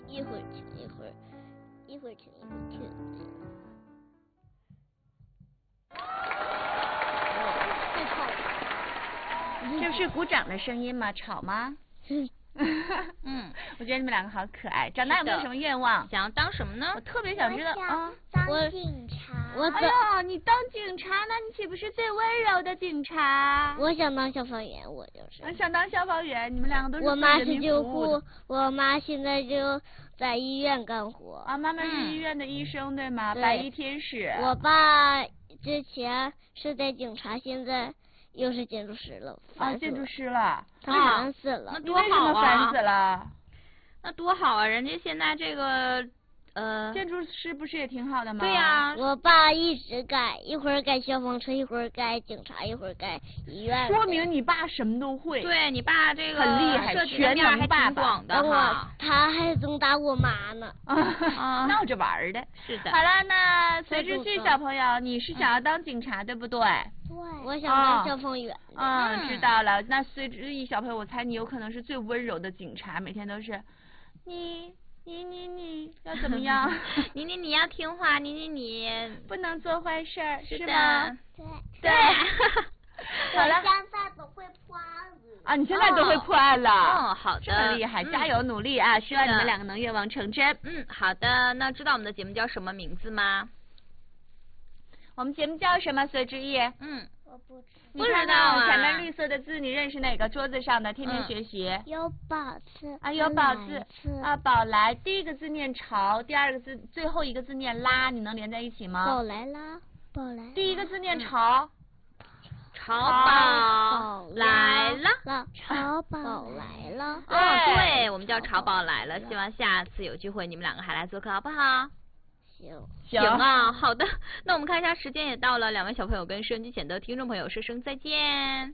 一会儿停一会儿，一会儿停一会儿停。太吵了。 这是鼓掌的声音吗？吵吗？我觉得你们两个好可爱。长大有没有什么愿望？ 想要当什么呢？ 我特别想知道啊。 当警察。 哎呦，你当警察，那你岂不是最温柔的警察？ 我想当消防员，我就是。 想当消防员，你们两个都是我妈是人民救护服务的， 我妈现在就在医院干活。 啊，妈妈是医院的医生对吗？ 对白衣天使。 我爸之前是在警察，现在又是建筑师了。 啊，建筑师了。 他烦死了。 那多好啊！ 你为什么烦死了？ 那多好啊！人家现在这个建筑师不是也挺好的吗？ 对呀。 我爸一直盖，一会儿盖消防车，一会儿盖警察，一会儿盖医院。 说明你爸什么都会。 对你爸这个很厉害，全能爸爸。 他还总打我妈呢。 闹着玩的。 是的。 好了，那随之旭小朋友，你是想要当警察对不对？ 对。我想当消防员。 知道了。那随之毅小朋友，我猜你有可能是最温柔的警察，每天都是你要怎么样？ 你要听话，你不能做坏事儿， 是吗？ 对。 好了。 我现在都会破案了。 啊，你现在都会破案了。 好的。 这么厉害，加油努力啊！希望你们两个能愿望成真。 好的。那知道我们的节目叫什么名字吗？ 我们节目叫什么？随之毅。 我不知道。 不知道啊。 前面绿色的字，你认识哪个？桌子上的，天天学习。 有宝字。 啊，有宝字。啊，宝来，第一个字念潮，第二个字最后一个字念拉，你能连在一起吗？ 宝来啦，宝来。 第一个字念潮。 潮宝来了。 潮宝来了。 对，我们叫潮宝来了。希望下次有机会你们两个还来做客，好不好？ 行啊，好的。那我们看一下时间也到了，两位小朋友跟收音机前的听众朋友说声再见。